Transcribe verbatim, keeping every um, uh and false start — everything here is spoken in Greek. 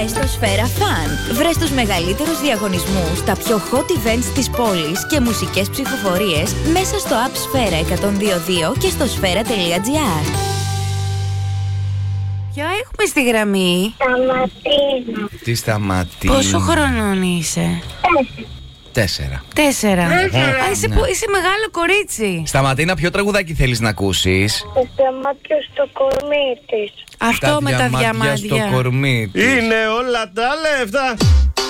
Μπες στο Σφαίρα Fun. Βρες τους μεγαλύτερους διαγωνισμούς, τα πιο hot events της πόλης και μουσικές ψηφοφορίες μέσα στο app Σφαίρα εκατόν δύο δύο και στο σφαίρα τελεία τζι άρ. Ποιο έχουμε στη γραμμή? Σταματίνα. Τι Σταματίνα? Πόσο χρονών είσαι? Τέσσερα. Τέσσερα. Τέσσερα. Α, είσαι, Ναι. που- είσαι μεγάλο κορίτσι. Σταματίνα, ποιο τραγουδάκι θέλεις να ακούσεις? Το διαμάτιο στο κορμί της. Αυτό με τα διαμάντια διαμάντια. στο κορμί της. Είναι όλα τα λεφτά.